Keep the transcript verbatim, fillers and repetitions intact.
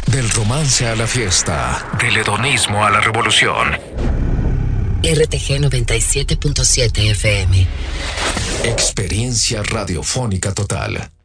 Del romance a la fiesta, del hedonismo a la revolución. R T G noventa y siete punto siete F M. Experiencia radiofónica total.